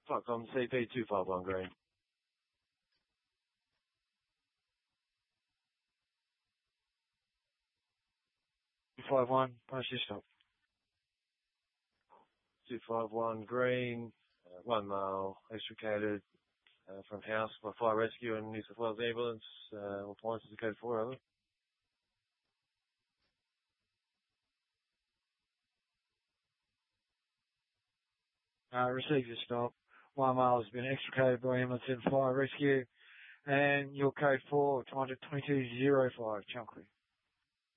Fuck on CP251 green. 251, pass your stop. 251 green, 1 mile extricated from house by fire rescue and New South Wales ambulance. All points is code 4, over. Receive your stop. 1 mile has been extricated by ambulance and fire rescue. And your code 4, 2205, Chunkley.